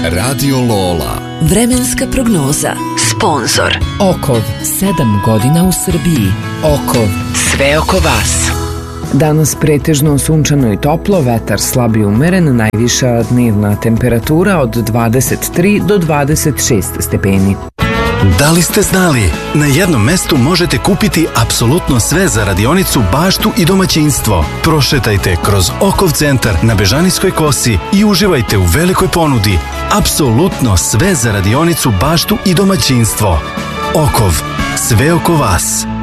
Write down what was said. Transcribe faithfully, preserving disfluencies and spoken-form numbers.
Radio Lola. Vremenska prognoza. Sponzor Okov, sedam godina u Srbiji. Okov, sve oko vas. Danas pretežno sunčano i toplo, vetar slab i umeren, najviša dnevna temperatura od dvadeset tri do dvadeset šest stepeni. Da li ste znali? Na jednom mestu možete kupiti apsolutno sve za radionicu, baštu i domaćinstvo. Prošetajte kroz Okov centar na Bežanijskoj kosi i uživajte u velikoj ponudi. Apsolutno sve za radionicu, baštu i domaćinstvo. Okov, sve oko vas.